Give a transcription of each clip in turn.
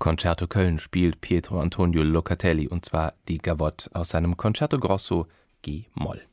Concerto Köln spielt Pietro Antonio Locatelli, und zwar die Gavotte aus seinem Concerto Grosso G-Moll.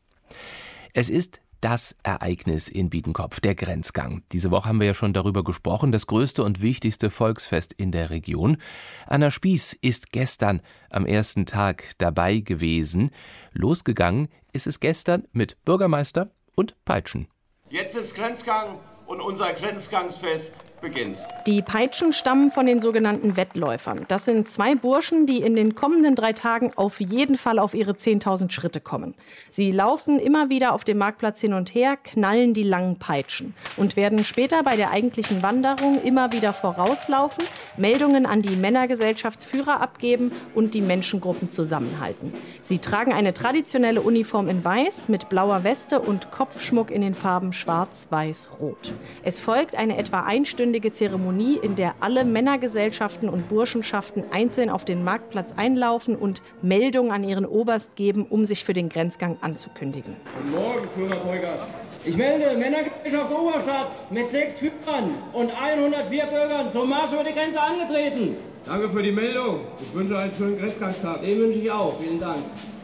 Es ist das Ereignis in Biedenkopf, der Grenzgang. Diese Woche haben wir ja schon darüber gesprochen, das größte und wichtigste Volksfest in der Region. Anna Spieß ist gestern am ersten Tag dabei gewesen. Losgegangen ist es gestern mit Bürgermeister und Peitschen. Jetzt ist Grenzgang und unser Grenzgangsfest beginnt. Die Peitschen stammen von den sogenannten Wettläufern. Das sind 2 Burschen, die in den kommenden 3 Tagen auf jeden Fall auf ihre 10.000 Schritte kommen. Sie laufen immer wieder auf dem Marktplatz hin und her, knallen die langen Peitschen und werden später bei der eigentlichen Wanderung immer wieder vorauslaufen, Meldungen an die Männergesellschaftsführer abgeben und die Menschengruppen zusammenhalten. Sie tragen eine traditionelle Uniform in Weiß mit blauer Weste und Kopfschmuck in den Farben Schwarz, Weiß, Rot. Es folgt eine etwa einstündige Zeremonie, in der alle Männergesellschaften und Burschenschaften einzeln auf den Marktplatz einlaufen und Meldungen an ihren Oberst geben, um sich für den Grenzgang anzukündigen. Guten Morgen, Führer Beugert. Ich melde Männergesellschaft Oberstadt mit 6 Führern und 104 Bürgern zum Marsch über die Grenze angetreten. Danke für die Meldung. Ich wünsche einen schönen Grenzgangstag. Den wünsche ich auch. Vielen Dank.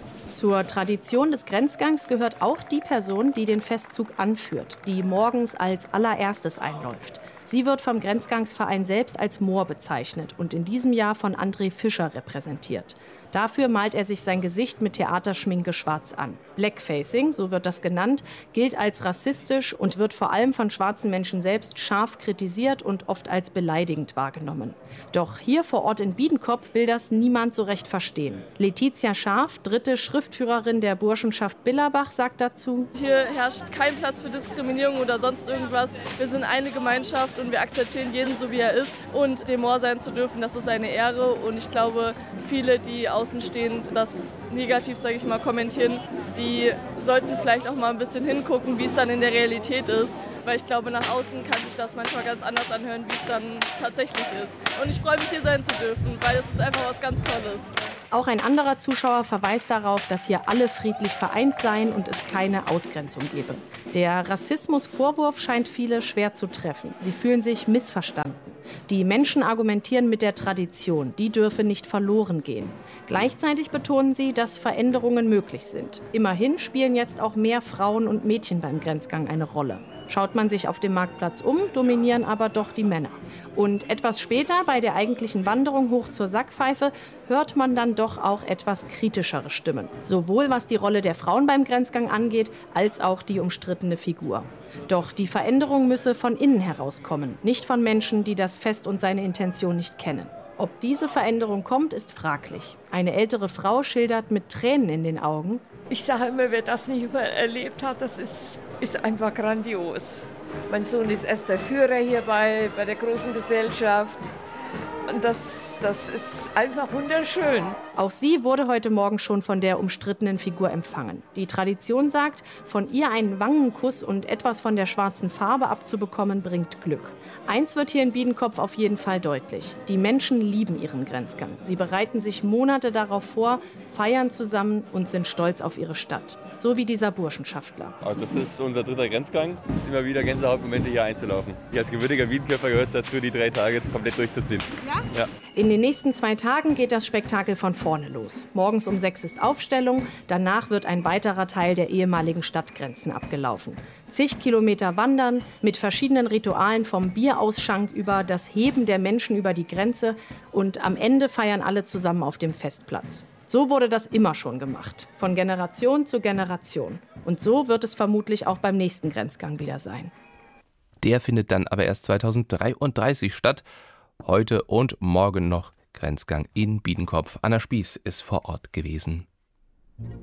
Zur Tradition des Grenzgangs gehört auch die Person, die den Festzug anführt, die morgens als allererstes einläuft. Sie wird vom Grenzgangsverein selbst als Moor bezeichnet und in diesem Jahr von André Fischer repräsentiert. Dafür malt er sich sein Gesicht mit Theaterschminke schwarz an. Blackfacing, so wird das genannt, gilt als rassistisch und wird vor allem von schwarzen Menschen selbst scharf kritisiert und oft als beleidigend wahrgenommen. Doch hier vor Ort in Biedenkopf will das niemand so recht verstehen. Letizia Scharf, 3. Schriftführerin der Burschenschaft Billerbach, sagt dazu: Hier herrscht kein Platz für Diskriminierung oder sonst irgendwas. Wir sind eine Gemeinschaft und wir akzeptieren jeden so, wie er ist. Und dem Moor sein zu dürfen, das ist eine Ehre. Und ich glaube, viele, die außenstehend das negativ, sage ich mal, kommentieren, die sollten vielleicht auch mal ein bisschen hingucken, wie es dann in der Realität ist. Weil ich glaube, nach außen kann sich das manchmal ganz anders anhören, wie es dann tatsächlich ist. Und ich freue mich, hier sein zu dürfen, weil es ist einfach was ganz Tolles. Auch ein anderer Zuschauer verweist darauf, dass hier alle friedlich vereint seien und es keine Ausgrenzung gebe. Der Rassismusvorwurf scheint viele schwer zu treffen. Sie fühlen sich missverstanden. Die Menschen argumentieren mit der Tradition, die dürfe nicht verloren gehen. Gleichzeitig betonen sie, dass Veränderungen möglich sind. Immerhin spielen jetzt auch mehr Frauen und Mädchen beim Grenzgang eine Rolle. Schaut man sich auf dem Marktplatz um, dominieren aber doch die Männer. Und etwas später, bei der eigentlichen Wanderung hoch zur Sackpfeife, hört man dann doch auch etwas kritischere Stimmen. Sowohl was die Rolle der Frauen beim Grenzgang angeht, als auch die umstrittene Figur. Doch die Veränderung müsse von innen herauskommen, nicht von Menschen, die das Fest und seine Intention nicht kennen. Ob diese Veränderung kommt, ist fraglich. Eine ältere Frau schildert mit Tränen in den Augen: Ich sage immer, wer das nicht erlebt hat, das ist einfach grandios. Mein Sohn ist erster Führer hier bei der großen Gesellschaft. Und das ist einfach wunderschön. Auch sie wurde heute Morgen schon von der umstrittenen Figur empfangen. Die Tradition sagt, von ihr einen Wangenkuss und etwas von der schwarzen Farbe abzubekommen, bringt Glück. Eins wird hier in Biedenkopf auf jeden Fall deutlich: Die Menschen lieben ihren Grenzgang. Sie bereiten sich Monate darauf vor, feiern zusammen und sind stolz auf ihre Stadt. So wie dieser Burschenschaftler. Also das ist unser 3. Grenzgang. Es ist immer wieder Gänsehautmomente, hier einzulaufen. Ich als gebürtiger Biedenkopfer gehört es dazu, die 3 Tage komplett durchzuziehen. Ja? In den nächsten 2 Tagen geht das Spektakel von vorne los. Morgens um 6 ist Aufstellung, danach wird ein weiterer Teil der ehemaligen Stadtgrenzen abgelaufen. Zig Kilometer wandern, mit verschiedenen Ritualen vom Bierausschank über das Heben der Menschen über die Grenze, und am Ende feiern alle zusammen auf dem Festplatz. So wurde das immer schon gemacht, von Generation zu Generation. Und so wird es vermutlich auch beim nächsten Grenzgang wieder sein. Der findet dann aber erst 2033 statt. Heute und morgen noch Grenzgang in Biedenkopf. Anna Spieß ist vor Ort gewesen.